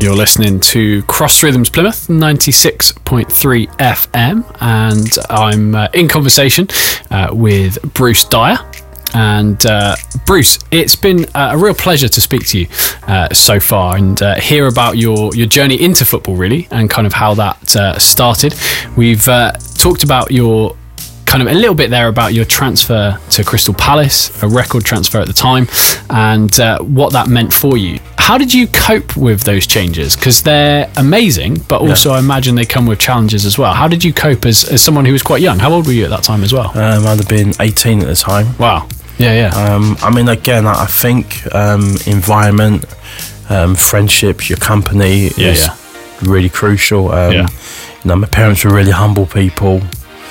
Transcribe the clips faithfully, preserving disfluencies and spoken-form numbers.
You're listening to Cross Rhythms Plymouth ninety-six point three F M, and I'm uh, in conversation uh, with Bruce Dyer. And uh, Bruce, it's been uh, a real pleasure to speak to you uh, so far and uh, hear about your, your journey into football, really, and kind of how that uh, started. We've uh, talked about your kind of a little bit there about your transfer to Crystal Palace, a record transfer at the time, and uh, what that meant for you. How did you cope with those changes? Because they're amazing, but also yeah. I imagine they come with challenges as well. How did you cope as, as someone who was quite young? How old were you at that time as well? Um, I'd have been eighteen at the time. Wow. Yeah, yeah. Um, I mean, again, I think um, environment, um, friendship, your company yeah, is yeah. really crucial. Um, yeah. You know, my parents were really humble people.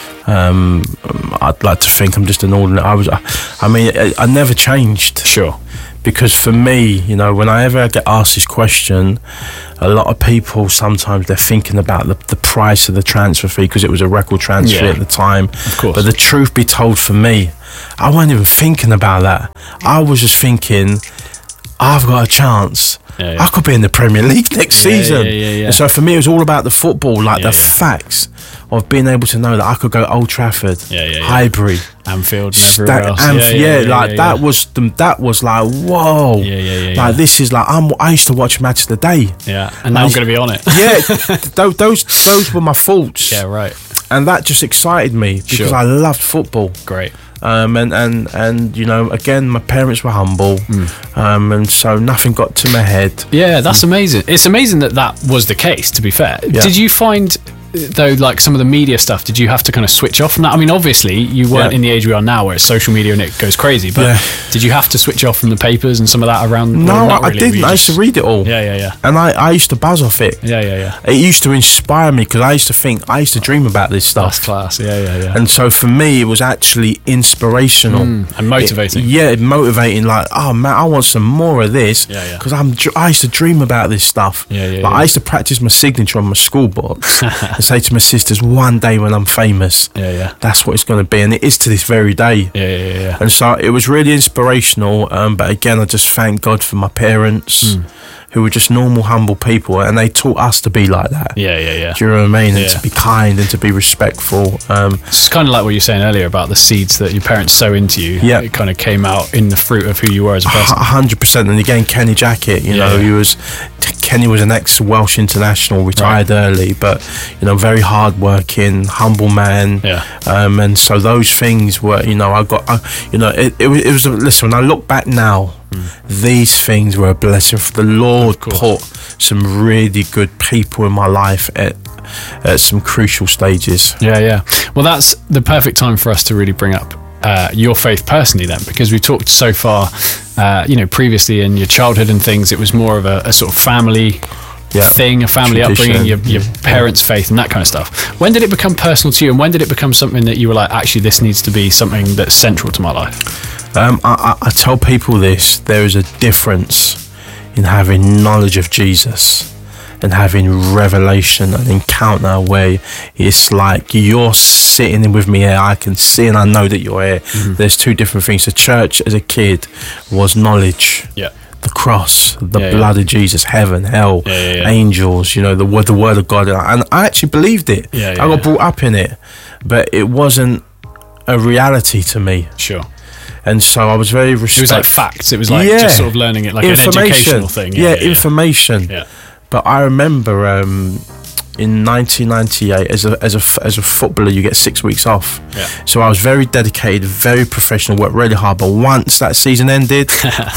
Um, I'd like to think I'm just an ordinary. I was. I, I mean, I, I never changed. Sure. Because for me, you know, whenever I get asked this question, a lot of people sometimes they're thinking about the, the price of the transfer fee because it was a record transfer yeah. at the time. Of course. But the truth be told, for me, I wasn't even thinking about that. I was just thinking, I've got a chance. Yeah, yeah. I could be in the Premier League next yeah, season. Yeah, yeah, yeah. And so for me, it was all about the football, like yeah, the yeah. facts of being able to know that I could go Old Trafford, yeah, yeah, yeah. Highbury, Anfield, and everywhere Stack, else. Anf- yeah, yeah, yeah, yeah, like yeah, that yeah. was the, that was like whoa, yeah, yeah, yeah, like yeah. this is like I'm. I used to watch Match of the Day. Yeah, and now I, I'm going to be on it. Yeah, those, those those were my thoughts. Yeah, right. And that just excited me because Sure. I loved football. Great. Um, and, and, and you know, again, my parents were humble, mm. um, and so nothing got to my head. Yeah, that's amazing. It's amazing that that was the case, to be fair. Yeah. Did you find, though, like some of the media stuff, did you have to kind of switch off from that? I mean, obviously, you weren't yeah. in the age we are now where it's social media and it goes crazy, but yeah. did you have to switch off from the papers and some of that around? No, well, not I really, didn't. I used just... to read it all. Yeah, yeah, yeah. And I, I used to buzz off it. Yeah, yeah, yeah. It used to inspire me because I used to think, I used to dream about this stuff. That's class. Yeah, yeah, yeah. And so for me, it was actually inspirational. Mm, and motivating. It, yeah, motivating. Like, oh man, I want some more of this. Yeah, yeah. Because I'm, I used to dream about this stuff. Yeah, yeah. Like, yeah. I used to practice my signature on my school books and say to my sisters, one day when I'm famous, yeah, yeah. that's what it's going to be. And it is to this very day. Yeah, yeah, yeah. And so it was really inspirational. Um, but again, I just thank God for my parents. Mm. Who were just normal, humble people, and they taught us to be like that. Yeah, yeah, yeah. Do you know what I mean? Yeah. And to be kind and to be respectful. Um, it's kind of like what you were saying earlier about the seeds that your parents sow into you. Yeah. It kind of came out in the fruit of who you were as a person. A hundred percent. And again, Kenny Jackett, you yeah, know, yeah. he was, Kenny was an ex-Welsh international, retired right. early, but, you know, very hard-working, humble man. Yeah. Um, and so those things were, you know, I got, I, you know, it, it, was, it was, listen, when I look back now, mm. these things were a blessing. For the Lord put some really good people in my life at at some crucial stages. Yeah, yeah. Well, that's the perfect time for us to really bring up uh, your faith personally then, because we've talked so far, uh, you know, previously in your childhood and things, it was more of a, a sort of family yeah. thing, a family Tradition. upbringing, your, your parents' faith and that kind of stuff. When did it become personal to you, and when did it become something that you were like, actually, this needs to be something that's central to my life? Um, I, I, I tell people this, there is a difference in having knowledge of Jesus and having revelation and encounter where it's like you're sitting with me here, I can see and I know that you're here. Mm-hmm. There's two different things. The church as a kid was knowledge. Yeah. The cross, the yeah, blood yeah. of Jesus, heaven, hell, yeah, yeah, yeah. angels, you know, the word, the word of God. And I actually believed it. Yeah, yeah, I got yeah. brought up in it, but it wasn't a reality to me. Sure. And so I was very respectful. It was like facts. It was like yeah. just sort of learning it, like an educational thing. Yeah, yeah, yeah, information. Yeah. But I remember um, in nineteen ninety-eight, as a as a as a footballer, you get six weeks off. Yeah. So I was very dedicated, very professional, worked really hard. But once that season ended,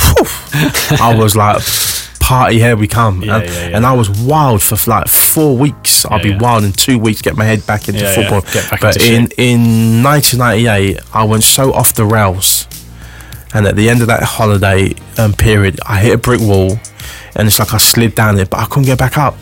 whew, I was like, party, here we come. Yeah, and, yeah, yeah. and I was wild for like four weeks. I'll yeah, be yeah. wild in two weeks, get my head back into yeah, football. Yeah. Get back but into in, shit. in nineteen ninety-eight, I went so off the rails. And at the end of that holiday um, period, I hit a brick wall, and it's like I slid down it, but I couldn't get back up.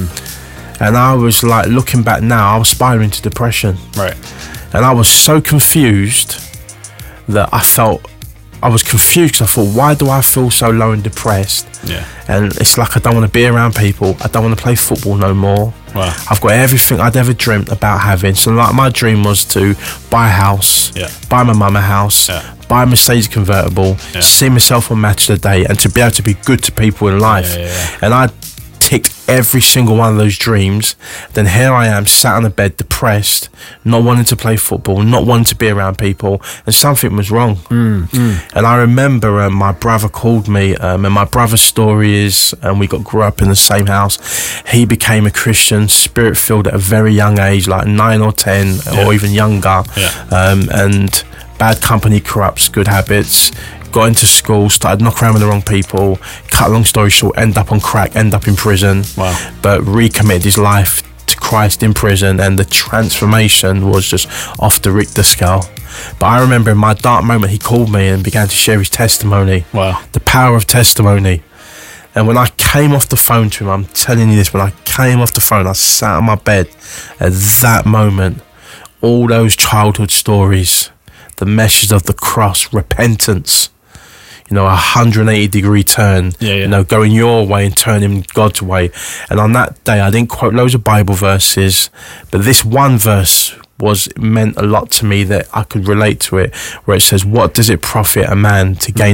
Mm. And I was like, looking back now, I was spiraling into depression. Right. And I was so confused that I felt, I was confused because I thought, why do I feel so low and depressed? Yeah. And it's like I don't want to be around people. I don't want to play football no more. Wow. I've got everything I'd ever dreamt about having. So like my dream was to buy a house, yeah. buy my mum a house, yeah. buy a Mercedes convertible, yeah. see myself on Match of the Day, and to be able to be good to people in life. Yeah, yeah, yeah. And I ticked every single one of those dreams. Then here I am, sat on a bed, depressed, not wanting to play football, not wanting to be around people, and something was wrong. Mm, mm. And I remember um, my brother called me, um, and my brother's story is, and we got grew up in the same house. He became a Christian, spirit-filled at a very young age, like nine or ten, Yeah. or even younger. Yeah. Um, and bad company corrupts good habits. Got into school, started knocking around with the wrong people. Cut a long story short, end up on crack, end up in prison. Wow. But recommitted his life to Christ in prison, and the transformation was just off the Richter scale. But I remember in my dark moment, he called me and began to share his testimony. Wow. The power of testimony. And when I came off the phone to him, I'm telling you this, when I came off the phone, I sat on my bed. At that moment, all those childhood stories, the message of the cross, repentance, you know, a one hundred eighty degree turn, Yeah, yeah. you know, going your way and turning God's way. And on that day, I didn't quote loads of Bible verses, but this one verse was meant a lot to me, that I could relate to it, where it says, what does it profit a man to gain